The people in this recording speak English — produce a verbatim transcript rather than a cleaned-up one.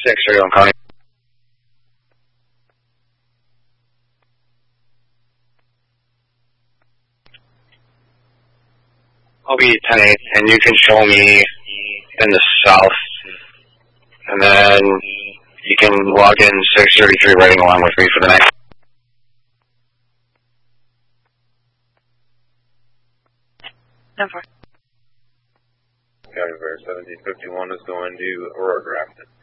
six thirty-one calling. I'll be ten eight, and you can show me in the south, and then you can log in six thirty-three riding along with me for the next. Number. County Fair seventeen fifty-one is going to Aurora Grafton.